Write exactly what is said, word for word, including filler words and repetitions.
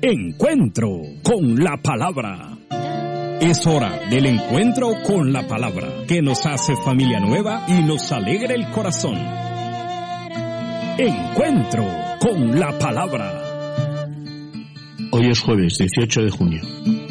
Encuentro con la palabra. Es hora del encuentro con la palabra, que nos hace familia nueva y nos alegra el corazón. Encuentro con la palabra. Hoy es jueves dieciocho de junio.